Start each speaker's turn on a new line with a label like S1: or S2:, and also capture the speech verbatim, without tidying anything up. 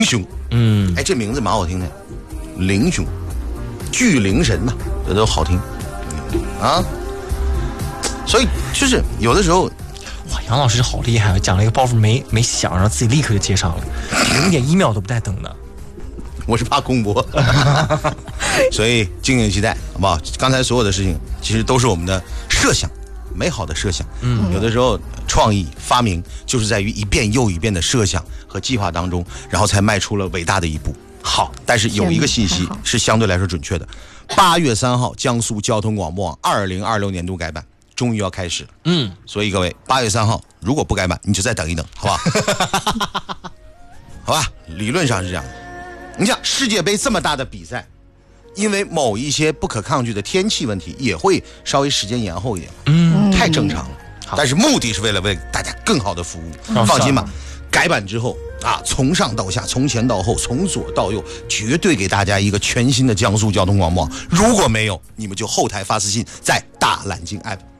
S1: 兄，
S2: 嗯，
S1: 哎，这名字蛮好听的，灵兄，巨灵神呐、啊，这都好听啊。所以就是有的时候，
S2: 哇，杨老师好厉害，讲了一个包袱没没响，然后自己立刻就接上了，零点一秒都不带等的。
S1: 我是怕公播，所以敬请期待，好不好？刚才所有的事情其实都是我们的设想，美好的设想。嗯，有的时候创意发明就是在于一遍又一遍的设想和计划当中，然后才迈出了伟大的一步。好，但是有一个信息是相对来说准确的，八月三号江苏交通广播网二零二六年度改版终于要开始了。嗯，所以各位八月三号如果不改版，你就再等一等，好吧？好吧，理论上是这样的。你想世界杯这么大的比赛，因为某一些不可抗拒的天气问题，也会稍微时间延后一点，嗯，太正常了。但是目的是为了为大家更好的服务，放心吧。改版之后啊，从上到下，从前到后，从左到右，绝对给大家一个全新的江苏交通广播。如果没有，你们就后台发私信，在大蓝鲸 app。